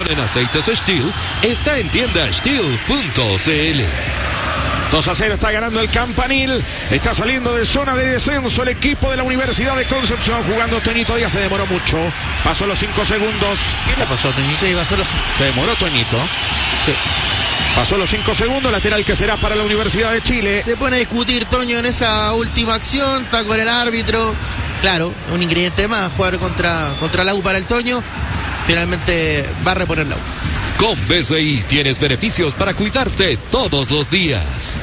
en aceites Steel está en tienda Steel.cl. 2-0 está ganando el Campanil. Está saliendo de zona de descenso el equipo de la Universidad de Concepción. Jugando Toñito Díaz, se demoró mucho. Pasó los 5 segundos. ¿Qué le pasó a Toñito? Sí, se demoró Toñito. Sí. Pasó los 5 segundos, lateral que será para la Universidad de Chile. Se pone a discutir Toño en esa última acción, está con el árbitro. Claro, un ingrediente más, jugar contra la U para el Toño. Finalmente va a reponer la U. Con BCI tienes beneficios para cuidarte todos los días.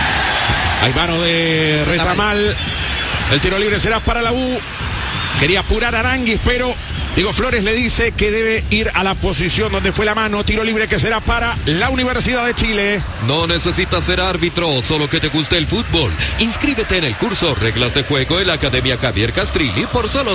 Hay mano de Retamal. El tiro libre será para la U. Quería apurar a Aranguis, pero Diego Flores le dice que debe ir a la posición donde fue la mano. Tiro libre que será para la Universidad de Chile. No necesitas ser árbitro, solo que te guste el fútbol. Inscríbete en el curso Reglas de Juego en la Academia Javier Castrilli por solo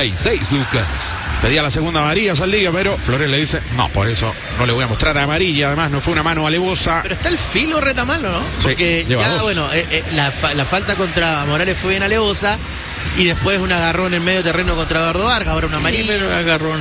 66 lucas. Pedía la segunda amarilla Saldivia, pero Flores le dice, no, por eso no le voy a mostrar amarilla. Además, no fue una mano alevosa. Pero está el filo Retamal, ¿no? Sí, porque ya, dos. bueno, la falta contra Morales fue bien alevosa. Y después un agarrón en medio terreno contra Eduardo Vargas, ahora una amarilla. Sí, pero agarrón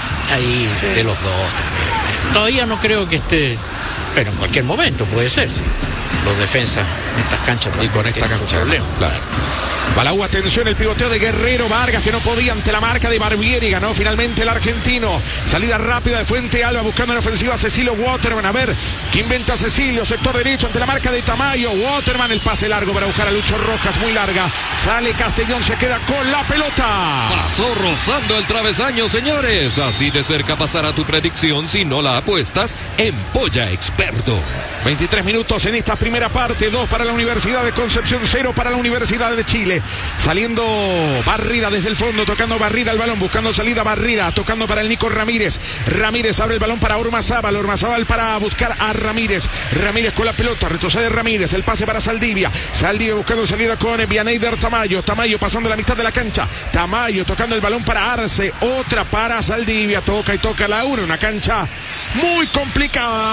ahí sí. de los dos también. Todavía no creo que esté, pero en cualquier momento puede ser. Sí. Los defensas en estas canchas y con esta cancha, claro. Va la U, atención, el pivoteo de Guerrero Vargas, que no podía ante la marca de Barbieri. Ganó finalmente el argentino. Salida rápida de Fuente Alba, buscando en ofensiva a Cecilio Waterman. A ver, ¿qué inventa Cecilio? Sector derecho ante la marca de Tamayo. Waterman, el pase largo para buscar a Lucho Rojas, muy larga. Sale Castellón, se queda con la pelota. Pasó rozando el travesaño, señores. Así de cerca pasará tu predicción si no la apuestas en Polla Experto. 23 minutos en esta primera parte. 2 para la Universidad de Concepción, 0 para la Universidad de Chile. Saliendo Barrira desde el fondo, tocando Barrira el balón, buscando salida Barrira, tocando para el Nico Ramírez. Ramírez abre el balón para Ormazábal. Ormazábal para buscar a Ramírez. Ramírez con la pelota, retrocede Ramírez. El pase para Saldivia. Saldivia buscando salida con Vianeyder Tamayo. Tamayo pasando la mitad de la cancha. Tamayo tocando el balón para Arce. Otra para Saldivia. Toca y toca la una cancha muy complicada.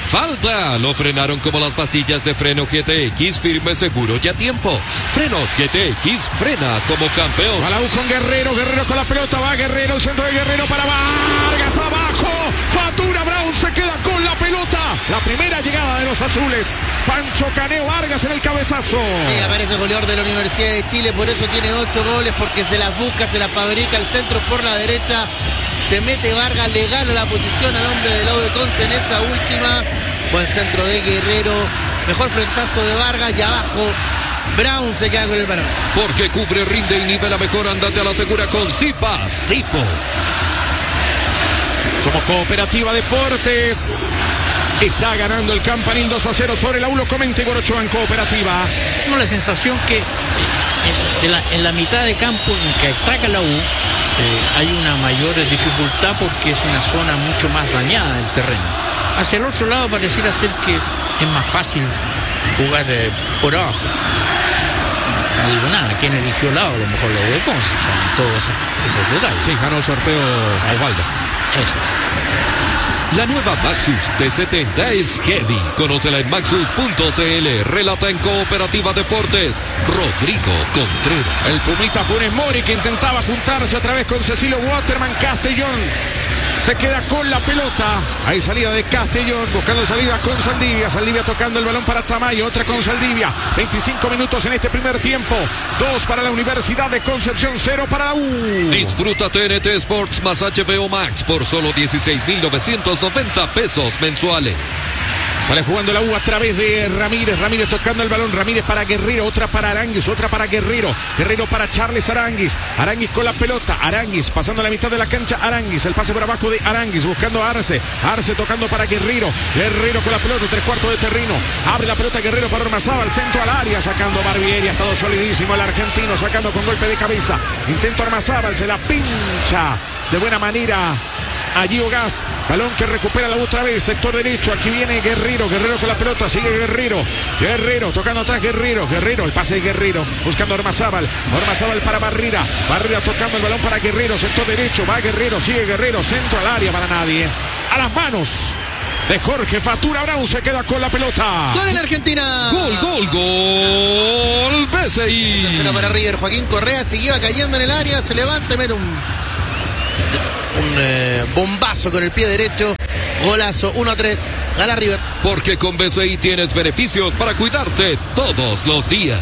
Falta, lo frenaron como las pastillas de freno GTX, firme, seguro y a tiempo. Frenos GTX, frena como campeón. A la U con Guerrero, Guerrero con la pelota, va Guerrero, el centro de Guerrero para Vargas, abajo, Fatura Brown se queda con la pelota. La primera llegada de los azules, Pancho Caneo Vargas en el cabezazo. Sí, aparece goleador de la Universidad de Chile, por eso tiene 8 goles, porque se las busca, se las fabrica, el centro por la derecha. Se mete Vargas, le gana la posición al hombre del lado de Conce en esa última. Buen centro de Guerrero. Mejor frentazo de Vargas y abajo Brown se queda con el balón. Porque cubre, rinde y nivela mejor. Andate a la segura con Zipa Zipo. Somos Cooperativa Deportes. Está ganando el Campanil 2-0 sobre la U. Lo comenta Igor Ochoa en Cooperativa. Tengo la sensación que en la mitad de campo en que ataca la U hay una mayor dificultad porque es una zona mucho más dañada del terreno. Hacia el otro lado pareciera ser que es más fácil jugar por abajo. No digo nada, ¿quién eligió lado? A lo mejor la U de Conce, saben todos esos detalles. Sí, ganó el sorteo Osvaldo. Eso es. La nueva Maxus T70 es heavy. Conócela en maxus.cl. Relata en Cooperativa Deportes Rodrigo Contreras. El Pumita Funes Mori, que intentaba juntarse otra vez con Cecilio Waterman. Castellón se queda con la pelota. Hay salida de Castellón, buscando salida con Saldivia. Saldivia tocando el balón para Tamayo, otra con Saldivia. 25 minutos en este primer tiempo. 2 para la Universidad de Concepción, 0 para la U. Disfruta TNT Sports más HBO Max por solo 16,990 pesos mensuales. Sale jugando la U a través de Ramírez. Ramírez tocando el balón. Ramírez para Guerrero. Otra para Aranguis. Otra para Guerrero. Guerrero para Charles Aranguis. Aranguis con la pelota. Aranguis pasando la mitad de la cancha. Aranguis. El pase por abajo de Aranguis. Buscando a Arce. Arce tocando para Guerrero. Guerrero con la pelota. 3/4 de terreno. Abre la pelota Guerrero para Ormazábal. Centro al área. Sacando Barbieri. Ha estado solidísimo el argentino. Sacando con golpe de cabeza. Intento Ormazábal. Se la pincha de buena manera a Gio Gas. Balón que recupera la otra vez. Sector derecho. Aquí viene Guerrero. Guerrero con la pelota. Sigue Guerrero. Guerrero tocando atrás Guerrero. Guerrero. El pase de Guerrero. Buscando a Ormazábal. Ormazábal para Barrira. Barrira tocando el balón para Guerrero. Sector derecho. Va Guerrero. Sigue Guerrero. Centro al área para nadie. A las manos de Jorge Fatura Brown. Se queda con la pelota. Gol en la Argentina. Gol, gol, gol. BCI. Tercero para River. Joaquín Correa seguía cayendo en el área. Se levanta y mete un bombazo con el pie derecho Golazo, 1-3, gana River. Porque con BCI tienes beneficios para cuidarte todos los días.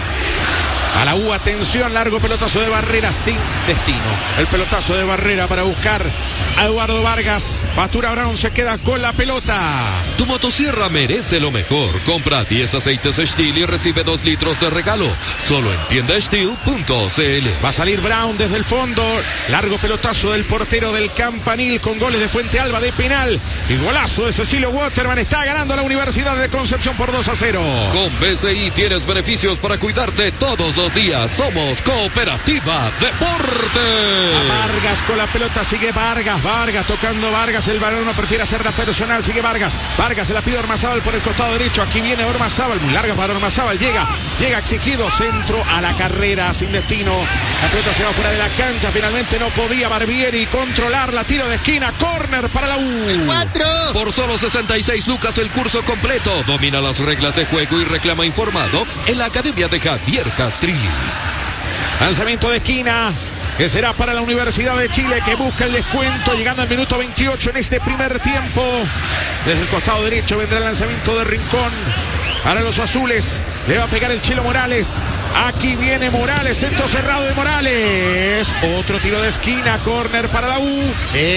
A la U, atención, largo pelotazo de Barrera sin destino. El pelotazo de Barrera para buscar a Eduardo Vargas. Pastura Brown se queda con la pelota. Tu motosierra merece lo mejor. Compra 10 aceites Steel y recibe 2 litros de regalo. Solo en tiendasteel.cl. Va a salir Brown desde el fondo. Largo pelotazo del portero del Campanil con goles de Fuente Alba de penal. Y golazo de Cecilio Waterman. Está ganando la Universidad de Concepción por 2-0. Con BCI tienes beneficios para cuidarte todos los días. Somos Cooperativa Deporte. A Vargas con la pelota, sigue Vargas tocando Vargas, el balón no prefiere hacerla personal, sigue Vargas se la pide a Ormazábal por el costado derecho, aquí viene Ormazábal, muy larga para Ormazábal, llega exigido, centro a la carrera, sin destino, la pelota se va fuera de la cancha, finalmente no podía Barbieri controlarla, tiro de esquina, córner para la U. 4. Por solo 66 lucas el curso completo, domina las reglas de juego y reclama informado en la Academia de Javier Castrilli. Lanzamiento de esquina, que será para la Universidad de Chile, que busca el descuento, llegando al minuto 28 en este primer tiempo. Desde el costado derecho vendrá el lanzamiento de Rincón para los azules. Le va a pegar el Chilo Morales. Aquí viene Morales, centro cerrado de Morales. Otro tiro de esquina, córner para la U.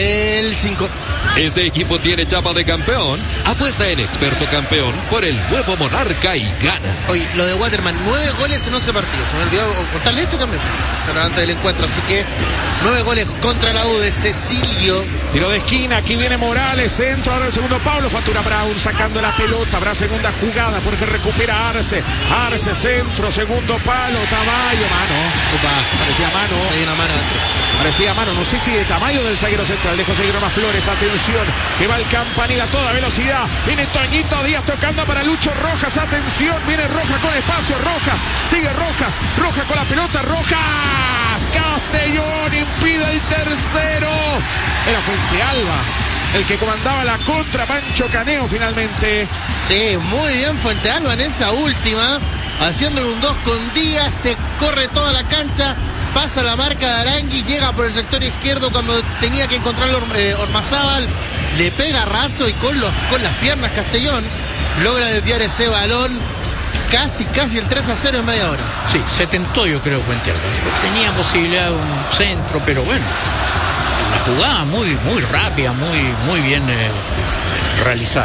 El 5. Este equipo tiene chapa de campeón. Apuesta en Experto Campeón por el nuevo Monarca y gana. Oye, lo de Waterman, 9 goles en 11 partidos. Se me olvidó contarle esto también, pero antes del encuentro. Así que 9 goles contra la U de Cecilio. Tiro de esquina, aquí viene Morales, centro, ahora el segundo Pablo, factura Brown sacando la pelota, habrá segunda jugada porque recupera Arce, centro, segundo palo, Tamayo, mano. Opa, parecía mano. Hay una mano adentro. Parecía mano, no sé si de Tamayo del zaguero central, de José Groma Flores, atención, que va el Campanil a toda velocidad, viene Toñito Díaz tocando para Lucho Rojas, atención, viene Rojas con espacio, Rojas, sigue Rojas con la pelota, Rojas, Castellón impide el tercero, era Fuente Alba el que comandaba la contra, Pancho Caneo finalmente. Sí, muy bien Fuente Alba en esa última, haciéndole un 2 con Díaz, se corre toda la cancha, pasa la marca de Arangui, llega por el sector izquierdo cuando tenía que encontrarlo Ormazábal, le pega raso y con las piernas Castellón logra desviar ese balón, casi el 3-0 en media hora. Sí, se tentó yo creo Fuente Alba, tenía posibilidad de un centro, pero bueno, la jugada muy rápida, muy bien realizada.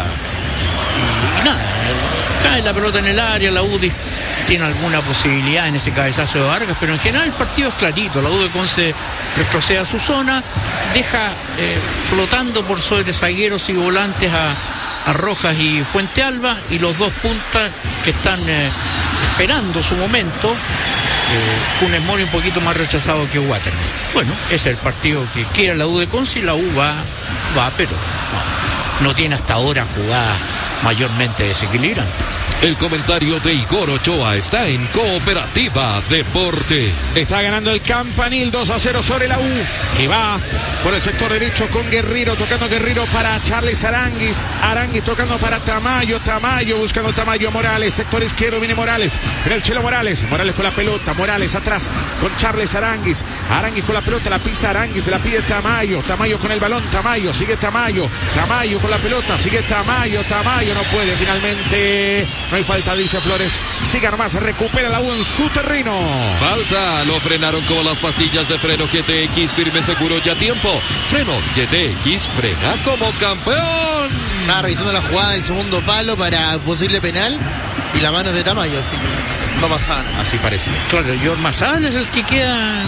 Y nada, cae la pelota en el área, la UDI tiene alguna posibilidad en ese cabezazo de Vargas, pero en general el partido es clarito. La U de Conce retrocede a su zona, deja flotando por sobre zagueros y volantes a Rojas y Fuente Alba, y los dos puntas que están esperando su momento. Funes Mori un poquito más rechazado que Waterman. Bueno, ese es el partido que quiere la U de Conce, y la U va, pero no tiene hasta ahora jugadas mayormente desequilibrantes. El comentario de Igor Ochoa está en Cooperativa Deporte. Está ganando el Campanil 2-0 sobre la U, que va por el sector derecho con Guerrero, tocando Guerrero para Charles Aranguis tocando para Tamayo buscando Tamayo, Morales, sector izquierdo viene Morales, pero el Chelo Morales con la pelota, Morales atrás con Charles Aranguis con la pelota, la pisa Aranguis, se la pide Tamayo con el balón, sigue Tamayo con la pelota, sigue Tamayo, no puede finalmente. No hay falta, dice Flores. Siga nomás, recupera la U en su terreno. Falta, lo frenaron como las pastillas de freno GTX, firme, seguro y a tiempo. Frenos GTX, frena como campeón. Estaba revisando la jugada del segundo palo para posible penal, y la mano es de Tamayo, así no pasaba nada. Así parecía. Claro, y Ormazábal es el que queda.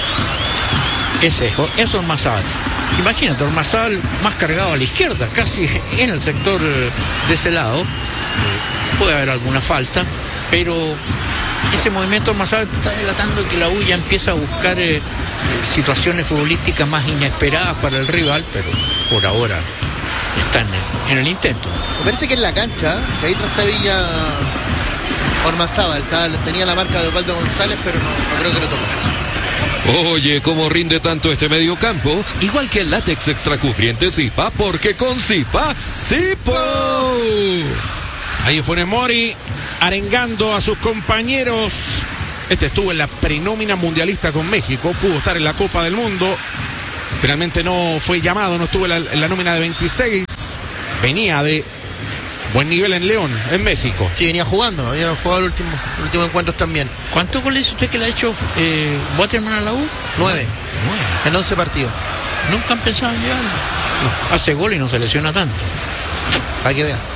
Es Ormazábal. Imagínate, Ormazábal más cargado a la izquierda, casi en el sector de ese lado. Puede haber alguna falta, pero ese movimiento Ormazábal está delatando que la U ya empieza a buscar situaciones futbolísticas más inesperadas para el rival, pero por ahora están en el intento. Me parece que en la cancha, que ahí trastabilla Ormazábal, tenía la marca de Osvaldo González, pero no creo que lo tocó. Oye, ¿cómo rinde tanto este mediocampo? Igual que el látex extracubriente Zipa, porque con Zipa, ¡Zipo! Ahí Funes Mori arengando a sus compañeros. Este estuvo en la prenómina mundialista con México, pudo estar en la Copa del Mundo. Finalmente no fue llamado, no estuvo en la nómina de 26. venía de buen nivel en León, en México. Sí, había jugado el último encuentro también. ¿Cuántos goles dice usted que le ha hecho Waterman a la U? 9 en 11 partidos. Nunca han pensado en llegarlo. No. Hace gol y no se lesiona tanto. Para que vean.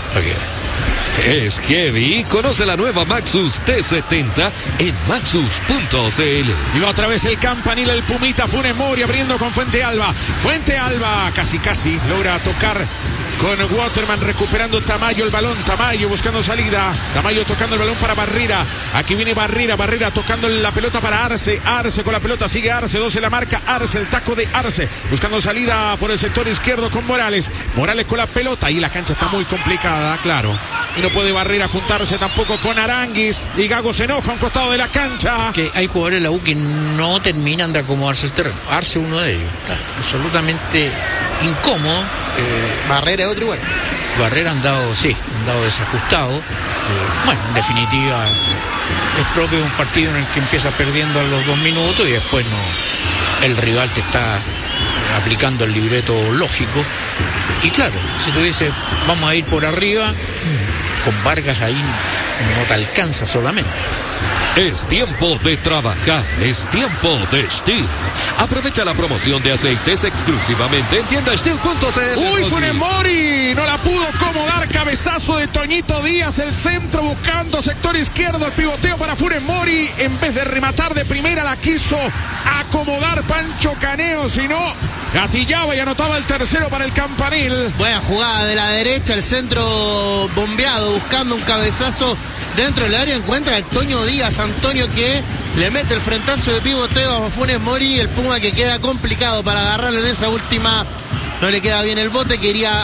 Es heavy. Conoce la nueva Maxus T70 en maxus.cl. Y va otra vez el campanil, el Pumita Funes Mori abriendo con Fuente Alba. Fuente Alba casi logra tocar con Waterman, recuperando Tamayo el balón. Tamayo buscando salida. Tamayo tocando el balón para Barrera. Aquí viene Barrera tocando la pelota para Arce. Arce con la pelota, sigue Arce, 12 la marca. Arce, el taco de Arce. Buscando salida por el sector izquierdo con Morales. Morales con la pelota y la cancha está muy complicada, claro. Y no puede Barrera juntarse tampoco con Aranguis. Y Gago se enoja a un costado de la cancha. Que hay jugadores de la U que no terminan de acomodarse el terreno. Arce uno de ellos. Está absolutamente incómodo. Barrera es otro igual. Barrera han dado desajustado. Bueno, en definitiva, es propio de un partido en el que empieza perdiendo a los 2 minutos y después no. El rival te está aplicando el libreto lógico. Y claro, si tú dices, vamos a ir por arriba, con Vargas ahí no te alcanza solamente. Es tiempo de trabajar, es tiempo de Steel. Aprovecha la promoción de aceites exclusivamente en tiendasteel.cl. ¡Uy, Funes Mori! No la pudo acomodar, cabezazo de Toñito Díaz, el centro buscando sector izquierdo, el pivoteo para Funes Mori. En vez de rematar de primera, la quiso acomodar Pancho Caneo, si no, gatillaba y anotaba el tercero para el campanil. Buena jugada de la derecha, el centro bombeado, buscando un cabezazo dentro del área. Encuentra el Toño Díaz, Antonio, que le mete el frentazo de pivoteo a Funes Mori. El Puma que queda complicado para agarrarlo en esa última. No le queda bien el bote,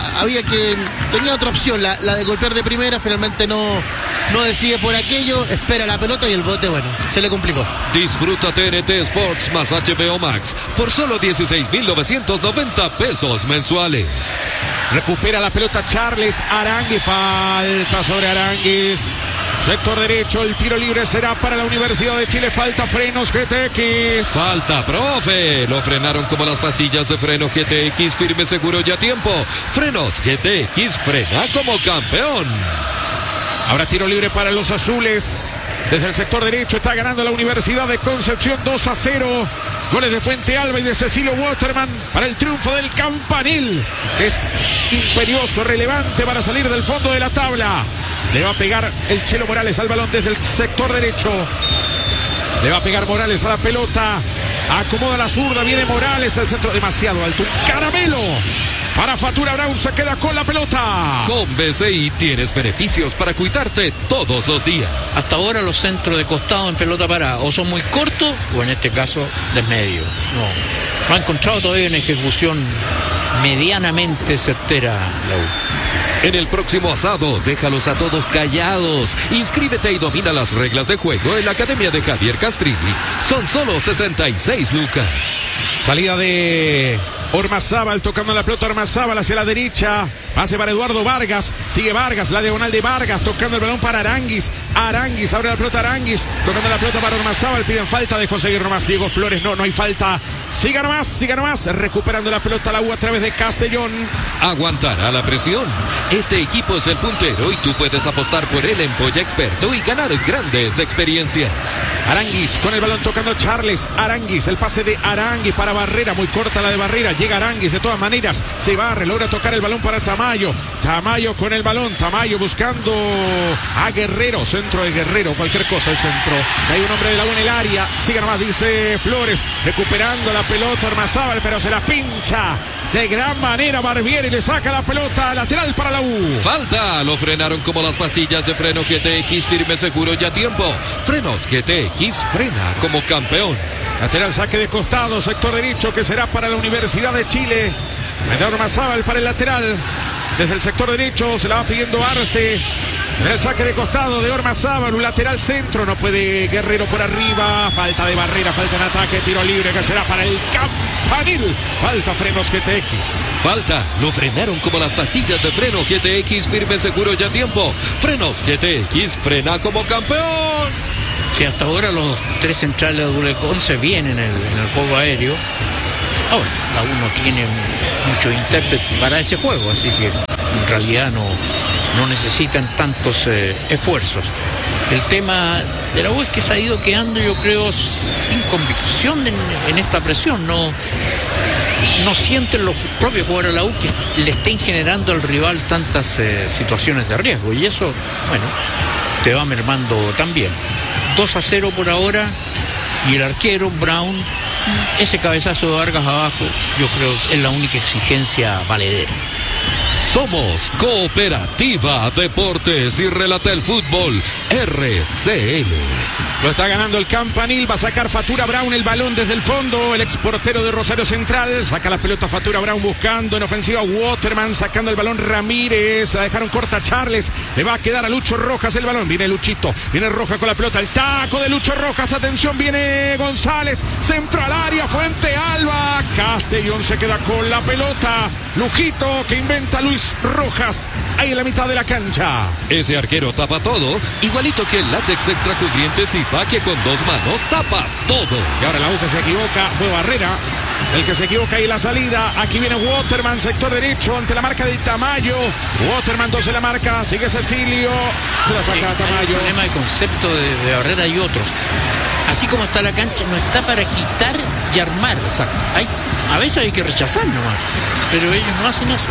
tenía otra opción, la de golpear de primera, finalmente no decide por aquello, espera la pelota y el bote, bueno, se le complicó. Disfruta TNT Sports más HBO Max por solo 16,990 pesos mensuales. Recupera la pelota Charles Aranguis, falta sobre Aranguis. Sector derecho, el tiro libre será para la Universidad de Chile. Falta Frenos GTX. Falta, profe. Lo frenaron como las pastillas de freno GTX. Firme, seguro y a tiempo. Frenos GTX, frena como campeón. Ahora tiro libre para los azules. Desde el sector derecho está ganando la Universidad de Concepción 2-0. Goles de Fuente Alba y de Cecilio Waterman para el triunfo del campanil. Es imperioso, relevante para salir del fondo de la tabla. Le va a pegar el Chelo Morales al balón desde el sector derecho. Le va a pegar Morales a la pelota. Acomoda la zurda, viene Morales, el centro demasiado alto. Un caramelo para Fatura Brown, se queda con la pelota. Con BCI tienes beneficios para cuidarte todos los días. Hasta ahora los centros de costado en pelota parada o son muy cortos o en este caso de medio. No ha encontrado todavía una ejecución medianamente certera la U. En el próximo asado, déjalos a todos callados. Inscríbete y domina las reglas de juego en la Academia de Javier Castrilli. Son solo 66 lucas. Salida de Ormazábal, tocando la pelota Ormazábal hacia la derecha. Pase para Eduardo Vargas. Sigue Vargas, la diagonal de Vargas, tocando el balón para Aranguis. Aranguis, abre la pelota Aranguis, tocando la pelota para Ormazábal. Piden falta de José Nomás. Diego Flores, no hay falta. Siga nomás. Recuperando la pelota la U a través de Castellón. Aguantará la presión. Este equipo es el puntero y tú puedes apostar por él en Polla Experto y ganar grandes experiencias. Aranguis con el balón tocando Charles Aranguis. El pase de Aranguis para Barrera, muy corta la de Barrera. Llega Aranguis de todas maneras. Se barre, logra tocar el balón para Tamayo. Tamayo con el balón. Tamayo buscando a Guerrero. Centro de Guerrero, cualquier cosa el centro. Hay un hombre de la U en el área. Siga nomás, dice Flores. Recuperando la pelota Ormazábal, pero se la pincha de gran manera Barbieri, le saca la pelota lateral para la U. Falta, lo frenaron como las pastillas de freno GTX, firme, seguro y a tiempo. Frenos GTX, frena como campeón. Lateral, saque de costado, sector derecho, que será para la Universidad de Chile. Ormazábal para el lateral. Desde el sector derecho se la va pidiendo Arce. En el saque de costado de Ormazábal, un lateral centro, no puede Guerrero por arriba, falta de Barrera, falta en ataque, tiro libre que será para el campanil. Falta Frenos GTX. Falta, lo frenaron como las pastillas de freno GTX, firme, seguro y a tiempo. Frenos GTX, frena como campeón. Si hasta ahora los tres centrales de Dulecón se vienen en el juego aéreo, ahora la U no tiene mucho intérprete para ese juego, así que en realidad no necesitan tantos esfuerzos. El tema de la U es que se ha ido quedando, yo creo, sin convicción en esta presión. No sienten los propios jugadores de la U que le estén generando al rival tantas situaciones de riesgo, y eso, bueno, te va mermando también. 2-0 por ahora, y el arquero Brown, ese cabezazo de Vargas abajo, yo creo es la única exigencia valedera. Somos Cooperativa Deportes y Relatel Fútbol RCL. Lo está ganando el Campanil, va a sacar Fatura Brown el balón desde el fondo, el exportero de Rosario Central, saca la pelota Fatura Brown buscando en ofensiva Waterman, sacando el balón Ramírez, la dejaron corta Charles, le va a quedar a Lucho Rojas el balón, viene Luchito, viene Rojas con la pelota, el taco de Lucho Rojas, atención, viene González, centro al área, Fuente Alba, Castellón se queda con la pelota, Lujito que inventa Luis Rojas, ahí en la mitad de la cancha. Ese arquero tapa todo, igualito que el látex extracubriente Zipa, que con 2 manos tapa todo. Y ahora la U que se equivoca, fue Barrera el que se equivoca ahí en la salida. Aquí viene Waterman, sector derecho, ante la marca de Tamayo. Waterman 12 la marca, sigue Cecilio, se la saca Tamayo. Hay un problema de concepto de Barrera y otros. Así como está la cancha, no está para quitar y armar. A veces hay que rechazar nomás, pero ellos no hacen eso.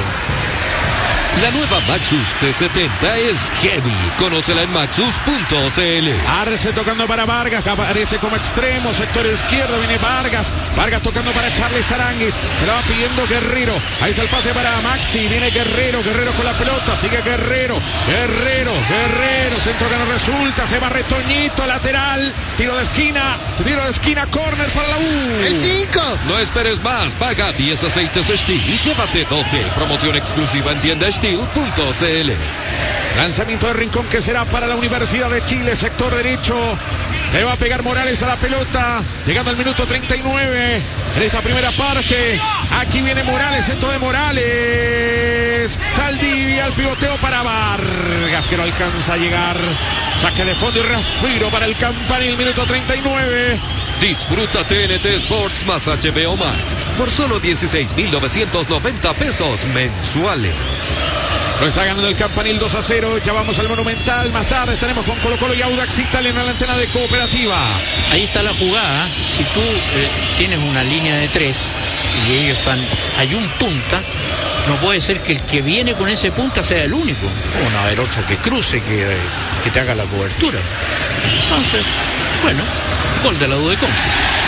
La nueva Maxus T70 es heavy. Conócela en maxus.cl. Arce tocando para Vargas, que aparece como extremo, sector izquierdo, viene Vargas. Vargas tocando para Charles Aranguis, se la va pidiendo Guerrero. Ahí está el pase para Maxi, viene Guerrero con la pelota, sigue Guerrero, centro que no resulta, se va Retoñito, lateral, tiro de esquina, corner para la U. El 5. No esperes más, paga 10 aceites Steel y llévate 12. Promoción exclusiva en tienda Steel.cl. Lanzamiento de Rincón que será para la Universidad de Chile, sector derecho. Le va a pegar Morales a la pelota, llegando al minuto 39 en esta primera parte. Aquí viene Morales, centro de Morales. Saldivia, el pivoteo para Vargas, que no alcanza a llegar. Saque de fondo y respiro para el Campanil, minuto 39. Disfruta TNT Sports más HBO Max por solo 16,990 pesos mensuales. Lo está ganando el Campanil 2-0. Ya vamos al Monumental. Más tarde estaremos con Colo Colo y Audax Italia en la antena de Cooperativa. Ahí está la jugada. Si tú tienes una línea de 3 y ellos hay un punta, no puede ser que el que viene con ese punta sea el único. Bueno, a haber otro que cruce, que te haga la cobertura. Entonces, bueno, gol de la U de Conce.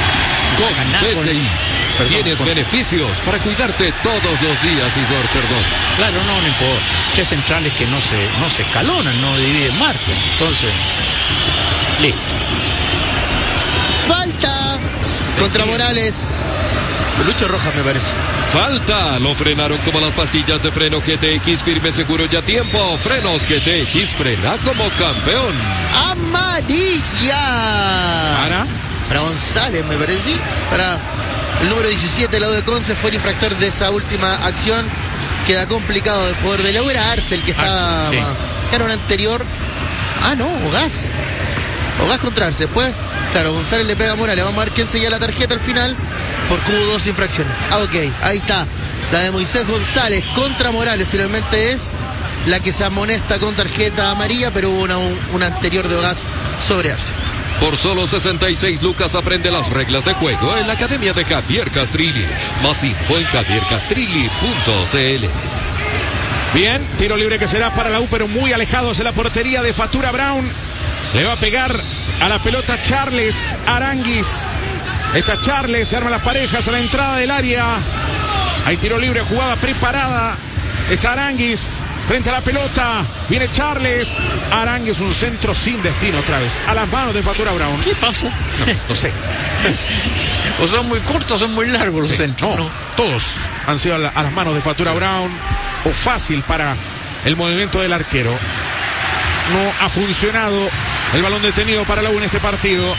Con PSI. Tienes beneficios para cuidarte todos los días, Igor, perdón. Claro, no importa. 3 centrales que no se escalonan, no dividen marca. Entonces, listo. Falta contra Morales. Lucho Rojas, me parece. Falta, lo frenaron como las pastillas de freno GTX, firme, seguro y a tiempo. Frenos GTX, frena como campeón. Amarilla. Para González, me parece. Para el número 17 del lado de Conce, fue el infractor de esa última acción. Queda complicado del jugador de la U. Era Arce el que estaba. Sí. Claro, un anterior. Ogás contra Arce. Después, claro, González le pega a Morales. Vamos a ver quién seguía la tarjeta al final, porque hubo 2 infracciones. Ok, ahí está. La de Moisés González contra Morales finalmente es la que se amonesta con tarjeta amarilla, pero hubo una anterior de Ogás sobre Arce. Por solo 66 lucas aprende las reglas de juego en la Academia de Javier Castrilli. Más info en javiercastrilli.cl. Bien, tiro libre que será para la U, pero muy alejados de la portería de Fatura Brown. Le va a pegar a la pelota Charles Aranguis. Está Charles, se arman las parejas a la entrada del área. Hay tiro libre, jugada preparada. Está Aranguis frente a la pelota. Viene Charles. Aranguis, un centro sin destino otra vez. A las manos de Fatura Brown. ¿Qué pasa? No sé. O son muy cortos o son muy largos los centros. No, todos han sido a las manos de Fatura Brown. O fácil para el movimiento del arquero. No ha funcionado el balón detenido para la U en este partido.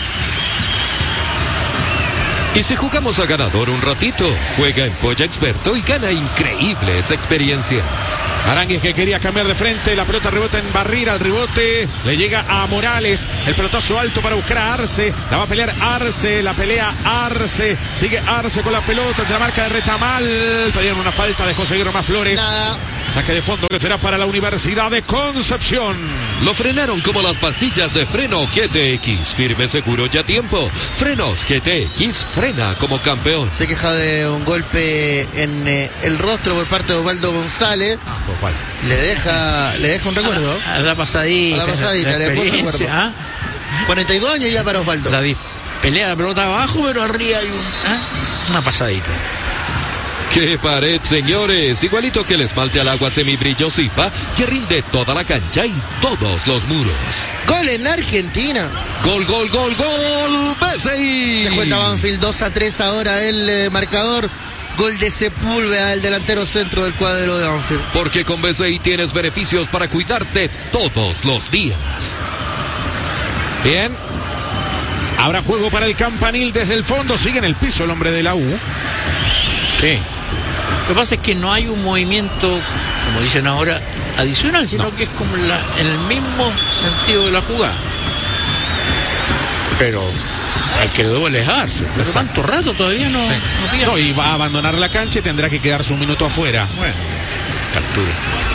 Y si jugamos a ganador un ratito, juega en Polla Experto y gana increíbles experiencias. Aranguis que quería cambiar de frente, la pelota rebota en Barrera, al rebote le llega a Morales, el pelotazo alto para buscar a Arce, la va a pelear Arce, la pelea Arce, sigue Arce con la pelota entre la marca de Retamal, pedían una falta de José Guillermo Flores. Saque de fondo que será para la Universidad de Concepción. Lo frenaron como las pastillas de freno GTX. Firme, seguro y a tiempo. Frenos GTX, frena como campeón. Se queja de un golpe en el rostro por parte de Osvaldo González. Le deja un recuerdo. A la pasadita. A la pasadita, la le dejó un recuerdo. experiencia, 42 años ya para Osvaldo. Pelea la pelota abajo, pero arriba hay una pasadita. ¡Qué pared, señores! Igualito que el esmalte al agua semibrillo Zipa, que rinde toda la cancha y todos los muros. Gol en Argentina. ¡Gol, gol, gol, gol! ¡BCI! Se cuenta Banfield 2-3 ahora el marcador. Gol de Sepúlveda, el delantero centro del cuadro de Banfield. Porque con BCI tienes beneficios para cuidarte todos los días. Bien. Habrá juego para el Campanil desde el fondo. Sigue en el piso el hombre de la U. Sí. Lo que pasa es que no hay un movimiento, como dicen ahora, adicional, sino que es como en el mismo sentido de la jugada. Pero al que le duele alejarse. Pero tanto rato todavía no pilla. No, y va a abandonar la cancha y tendrá que quedarse un minuto afuera. Bueno, captura.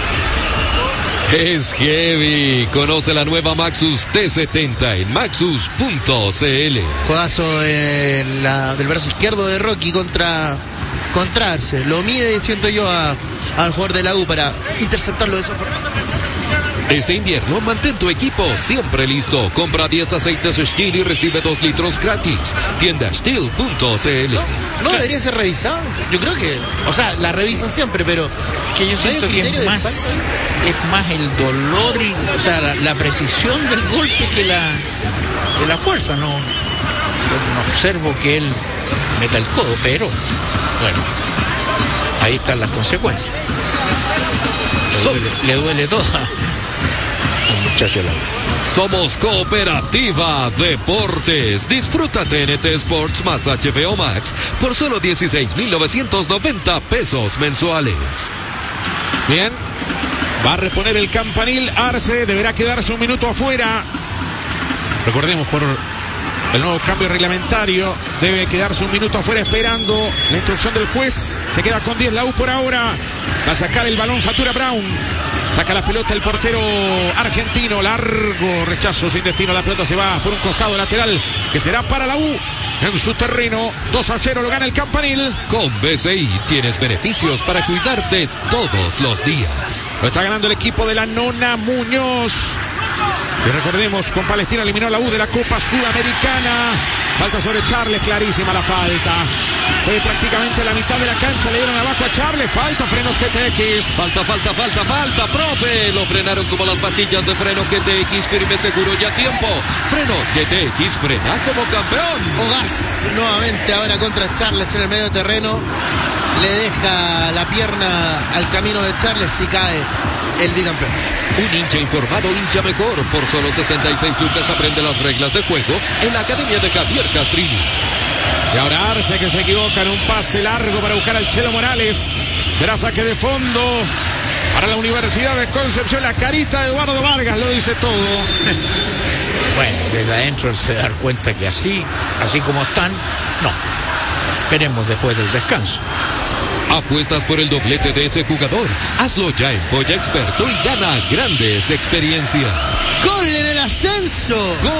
Es heavy. Conoce la nueva Maxus T70 en maxus.cl. Codazo del brazo izquierdo de Rocky contra Arce. Lo mide, siento yo, al jugador de la U para interceptarlo de esa forma. Este invierno mantén tu equipo siempre listo. Compra 10 aceites Steel y recibe 2 litros gratis. Tienda Steel.cl. No debería ser revisado. Yo creo que, o sea, la revisan siempre, pero que yo siento que es más el dolor y, o sea, la precisión del golpe que la fuerza. No observo que él meta el codo, pero bueno, ahí están las consecuencias. Le duele todo al muchacho de la U. Somos Cooperativa Deportes. Disfruta TNT Sports más HBO Max por solo 16,990 pesos mensuales. Bien. Va a reponer el Campanil. Arce deberá quedarse un minuto afuera. Recordemos, por el nuevo cambio reglamentario, debe quedarse un minuto afuera esperando la instrucción del juez. Se queda con 10 la U por ahora. Va a sacar el balón Fatura Brown. Saca la pelota el portero argentino. Largo rechazo sin destino. La pelota se va por un costado lateral que será para la U. En su terreno, 2-0 lo gana el Campanil. Con BCI tienes beneficios para cuidarte todos los días. Lo está ganando el equipo de la Nona Muñoz. Y recordemos, con Palestina eliminó a la U de la Copa Sudamericana. Falta sobre Charles, clarísima la falta. Fue prácticamente la mitad de la cancha, le dieron abajo a Charles. Falta, frenos GTX. Falta, profe. Lo frenaron como las pastillas de freno GTX, firme, seguro y a tiempo. Frenos GTX, frena como campeón. Ogaz nuevamente ahora contra Charles en el medio terreno. Le deja la pierna al camino de Charles y cae el bicampeón. Un hincha informado, hincha mejor. Por solo 66 lucas aprende las reglas de juego en la Academia de Javier Castrilli. Y ahora Arce, que se equivoca en un pase largo para buscar al Chelo Morales. Será saque de fondo para la Universidad de Concepción. La carita de Eduardo Vargas lo dice todo. Bueno, desde adentro él se da cuenta que así como están, no. Veremos después del descanso. Apuestas por el doblete de ese jugador. Hazlo ya en Polla Experto y gana grandes experiencias. ¡Gol en el ascenso! ¡Gol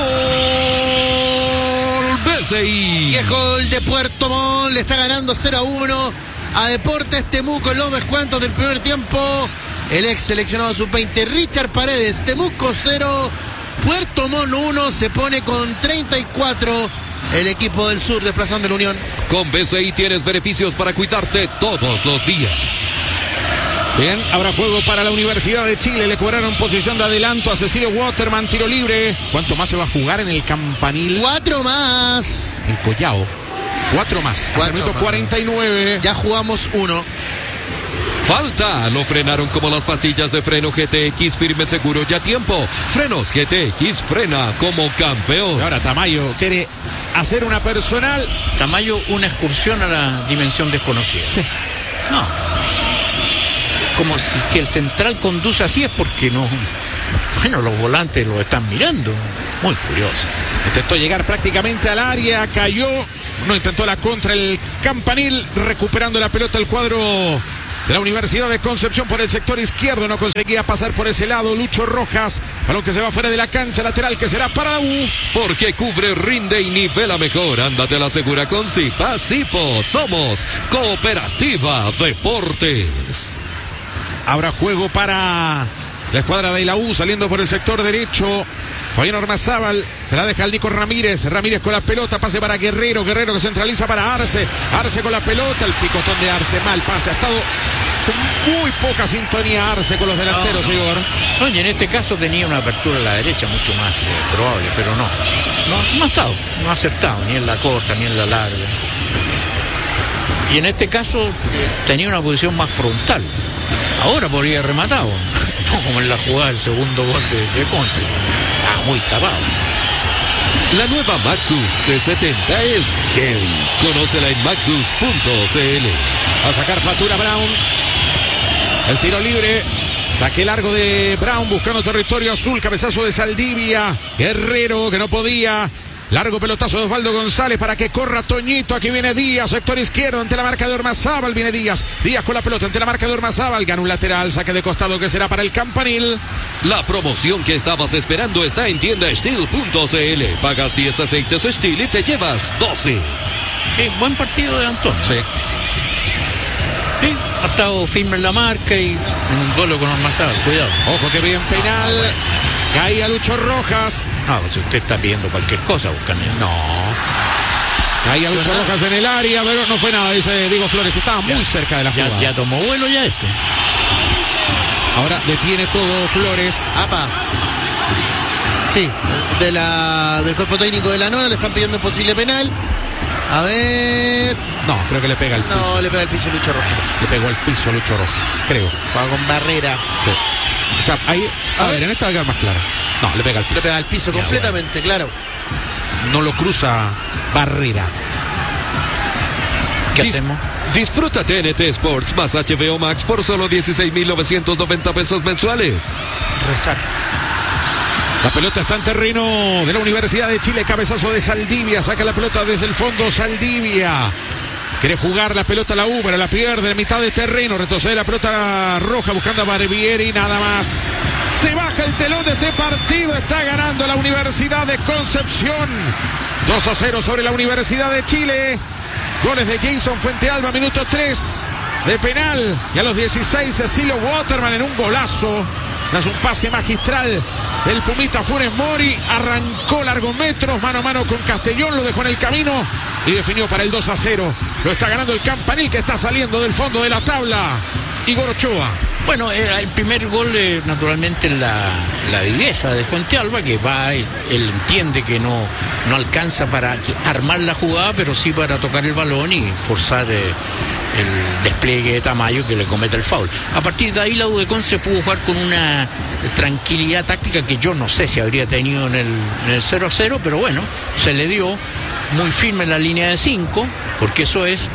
BCI! Viejo gol de Puerto Montt. Le está ganando 0-1 a Deportes Temuco en los descuentos del primer tiempo. El ex seleccionado sub-20 Richard Paredes. Temuco 0, Puerto Montt 1. Se pone con 34 el equipo del sur desplazando la Unión. Con BCI tienes beneficios para cuidarte todos los días. Bien, habrá juego para la Universidad de Chile. Le cobraron posición de adelanto a Cecilio Waterman, tiro libre. ¿Cuánto más se va a jugar en el Campanil? 4 más. En Collao. 4 más. 49. Ya jugamos 1. Falta, lo frenaron como las pastillas de freno GTX, firme, seguro y a tiempo. Frenos GTX, frena como campeón. Y ahora Tamayo quiere hacer una personal. Tamayo, una excursión a la dimensión desconocida. Sí. No. Como si el central conduce así es porque no. Bueno, los volantes lo están mirando. Muy curioso. Intentó llegar prácticamente al área, cayó. No intentó la contra el Campanil, recuperando la pelota el cuadro de la Universidad de Concepción por el sector izquierdo. No conseguía pasar por ese lado Lucho Rojas. Balón que se va fuera de la cancha, lateral que será para la U. Porque cubre, rinde y nivela mejor. Ándate a la segura con Zipa. Zipo, somos Cooperativa Deportes. Habrá juego para la escuadra de la U saliendo por el sector derecho. Fabián Ormazábal, se la deja al Nico Ramírez. Ramírez con la pelota, pase para Guerrero. Guerrero que centraliza para Arce. Arce con la pelota, el picotón de Arce, mal pase. Ha estado con muy poca sintonía Arce con los delanteros, Igor. No, y en este caso tenía una apertura a la derecha mucho más probable, pero no ha estado, no ha acertado, ni en la corta, ni en la larga. Y en este caso tenía una posición más frontal. Ahora podría haber rematado, no como en la jugada del segundo gol de Conce. Muy tapado. La nueva Maxus de 70 es heavy. Conócela en maxus.cl. Va a sacar factura Brown. El tiro libre. Saque largo de Brown buscando territorio azul. Cabezazo de Saldivia. Guerrero que no podía. Largo pelotazo de Osvaldo González para que corra Toñito. Aquí viene Díaz, sector izquierdo ante la marca de Ormazábal. Viene Díaz. Díaz con la pelota ante la marca de Ormazábal. Gana un lateral, saque de costado que será para el Campanil. La promoción que estabas esperando está en tiendasteel.cl. Pagas 10 aceites Steel y te llevas 12. Buen partido de Antonio. Sí. Sí, ha estado firme en la marca y en un duelo con Ormazábal. Cuidado. Ojo que bien penal. Caía Lucho Rojas. No, si usted está pidiendo cualquier cosa, buscando. No. Caía Lucho Rojas en el área, pero no fue nada, dice Diego Flores. Estaba muy cerca de la jugada. Ya tomó vuelo ya este. Ahora detiene todo Flores. Apa. Sí, del cuerpo técnico de la Nona le están pidiendo posible penal. A ver. No, creo que le pega al piso. No, le pega al piso Lucho Rojas. Le pegó al piso a Lucho Rojas, creo. Juega con barrera. Sí. O sea, ahí. A ver, en esta va a quedar más clara. No, le pega al piso. Le pega al piso completamente, claro. No lo cruza barrera. ¿Qué hacemos? Disfruta TNT Sports más HBO Max por solo 16,990 pesos mensuales. Rezar. La pelota está en terreno de la Universidad de Chile. Cabezazo de Saldivia. Saca la pelota desde el fondo Saldivia. Quiere jugar la pelota a la U, pero la pierde en mitad de terreno. Retrocede la pelota roja buscando a Barbieri. Nada más. Se baja el telón de este partido. Está ganando la Universidad de Concepción. 2-0 sobre la Universidad de Chile. Goles de Jason Fuentealba, minuto 3 de penal. Y a los 16, Cecilio Waterman en un golazo. Das un pase magistral del Pumita Funes Mori. Arrancó largos metros, mano a mano con Castellón. Lo dejó en el camino y definió para el 2-0. Lo está ganando el Campanil, que está saliendo del fondo de la tabla. Igor Ochoa. Bueno, el primer gol, naturalmente, la viveza de Fuentealba, que va, él entiende que no alcanza para armar la jugada, pero sí para tocar el balón y forzar el despliegue de Tamayo que le comete el foul. A partir de ahí la U de Conce pudo jugar con una tranquilidad táctica que yo no sé si habría tenido en el 0-0, pero bueno, se le dio muy firme en la línea de 5, porque eso es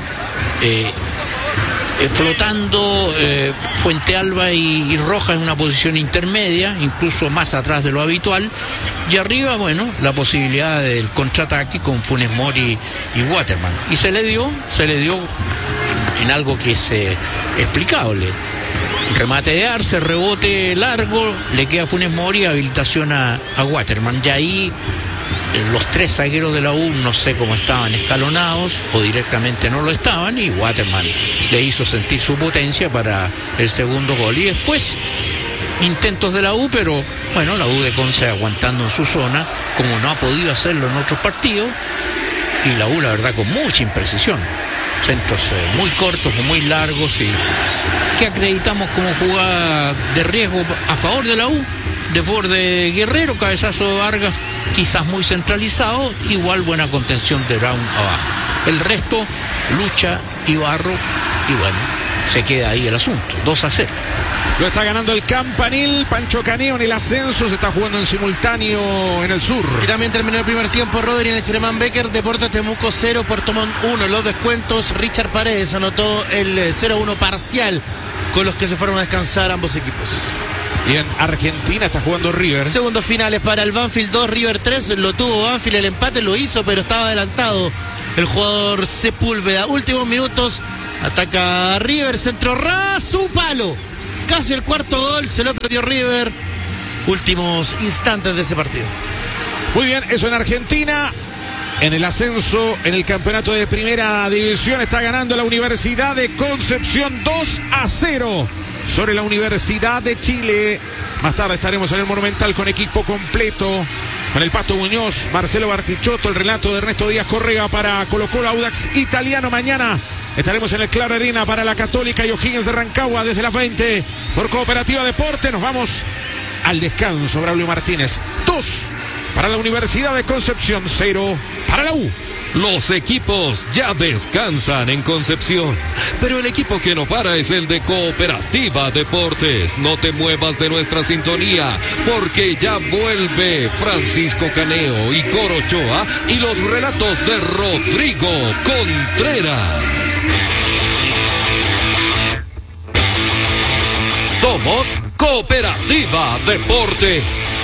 flotando Fuentealba y Rojas en una posición intermedia, incluso más atrás de lo habitual, y arriba, bueno, la posibilidad del contraataque con Funes Mori y Waterman, y se le dio en algo que es explicable. Remate de Arce, rebote largo, le queda a Funes Mori, habilitación a Waterman, y ahí los tres zagueros de la U no sé cómo estaban escalonados o directamente no lo estaban, y Waterman le hizo sentir su potencia para el segundo gol. Y después intentos de la U, pero bueno, la U de Conce aguantando en su zona como no ha podido hacerlo en otros partidos, y la U la verdad con mucha imprecisión, centros muy cortos o muy largos, y que acreditamos como jugada de riesgo a favor de la U. De favor de Guerrero, cabezazo de Vargas, quizás muy centralizado, igual buena contención de Brown abajo. El resto, Lucha y Barro, y bueno, se queda ahí el asunto, 2-0. Lo está ganando el Campanil. Pancho Caneo en el ascenso, se está jugando en simultáneo en el sur. Y también terminó el primer tiempo, Rodri, en el Germán Becker. Deportes Temuco 0, Puerto Montt 1. Los descuentos, Richard Paredes anotó el 0-1 parcial con los que se fueron a descansar ambos equipos. Y en Argentina está jugando River. Segundos finales para el Banfield 2, River 3. Lo tuvo Banfield, el empate lo hizo, pero estaba adelantado el jugador Sepúlveda. Últimos minutos Ataca River, centro raso, palo. Casi el cuarto gol, se lo perdió River. Últimos instantes de ese partido. Muy bien, eso en Argentina. En el ascenso, en el campeonato de primera división, está ganando la Universidad de Concepción 2-0 sobre la Universidad de Chile. Más tarde estaremos en el Monumental con equipo completo, con el Pato Muñoz, Marcelo Bartichotto, el relato de Ernesto Díaz Correa para Colo-Colo Audax Italiano. Mañana estaremos en el Claro Arena para la Católica y O'Higgins de Rancagua desde las 20 por Cooperativa Deporte. Nos vamos al descanso. Braulio Martínez, 2 para la Universidad de Concepción, 0 para la U. Los equipos ya descansan en Concepción, pero el equipo que no para es el de Cooperativa Deportes. No te muevas de nuestra sintonía, porque ya vuelve Francisco Caneo y Coro Ochoa y los relatos de Rodrigo Contreras. Somos Cooperativa Deportes.